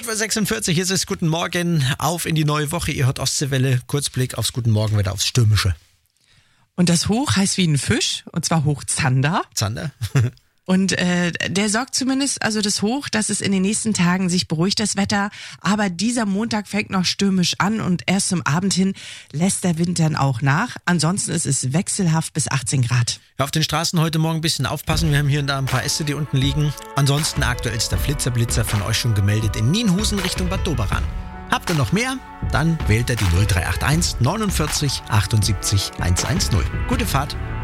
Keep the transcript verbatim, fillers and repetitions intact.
Uhr sechsundvierzig ist es. Guten Morgen, auf in die neue Woche. Ihr hört Ostseewelle. Kurzblick aufs Guten Morgen, wieder aufs Stürmische. Und das Hoch heißt wie ein Fisch, und zwar Hochzander. Zander? Und äh, der sorgt zumindest, also das Hoch, dass es in den nächsten Tagen sich beruhigt, das Wetter. Aber dieser Montag fängt noch stürmisch an und erst zum Abend hin lässt der Wind dann auch nach. Ansonsten ist es wechselhaft bis achtzehn Grad. Ja, auf den Straßen heute Morgen ein bisschen aufpassen. Wir haben hier und da ein paar Äste, die unten liegen. Ansonsten aktuellster Flitzer-Blitzer von euch schon gemeldet in Nienhusen Richtung Bad Doberan. Habt ihr noch mehr? Dann wählt ihr die null drei acht eins neunundvierzig achtundsiebzig hundertzehn. Gute Fahrt.